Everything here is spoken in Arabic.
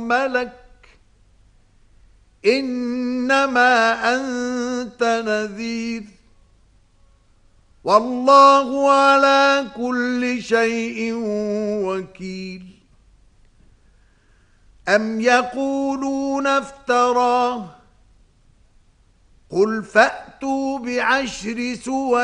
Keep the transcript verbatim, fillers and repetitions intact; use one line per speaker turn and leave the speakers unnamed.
ملك إنما أنت نذير والله على كل شيء وكيل أم يقولون افتراه قل فأتوا بعشر سور